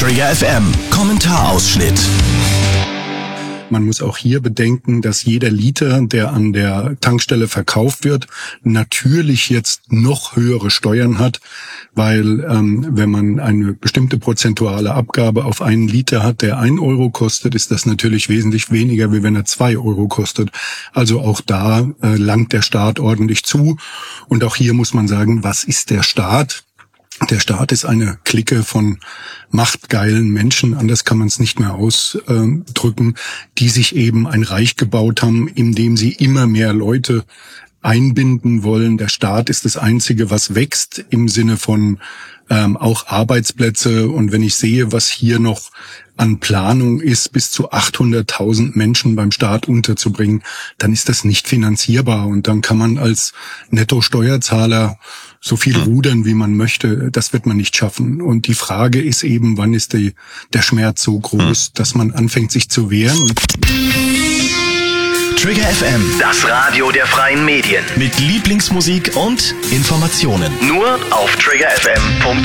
Trigger FM Kommentarausschnitt. Man muss auch hier bedenken, dass jeder Liter, der an der Tankstelle verkauft wird, natürlich jetzt noch höhere Steuern hat, weil wenn man eine bestimmte prozentuale Abgabe auf einen Liter hat, der 1 Euro kostet, ist das natürlich wesentlich weniger, wie wenn er 2 Euro kostet. Also auch da langt der Staat ordentlich zu. Und auch hier muss man sagen, was ist der Staat? Der Staat ist eine Clique von machtgeilen Menschen, anders kann man es nicht mehr ausdrücken, die sich eben ein Reich gebaut haben, indem sie immer mehr Leute einbinden wollen. Der Staat ist das Einzige, was wächst im Sinne von auch Arbeitsplätze. Und wenn ich sehe, was hier noch an Planung ist, bis zu 800.000 Menschen beim Staat unterzubringen, dann ist das nicht finanzierbar. Und dann kann man als Netto-Steuerzahler so viel rudern, wie man möchte. Das wird man nicht schaffen. Und die Frage ist eben, wann ist der Schmerz so groß, dass man anfängt, sich zu wehren. Und Trigger FM, Das Radio der freien Medien. mit Lieblingsmusik und Informationen. Nur auf triggerfm.de.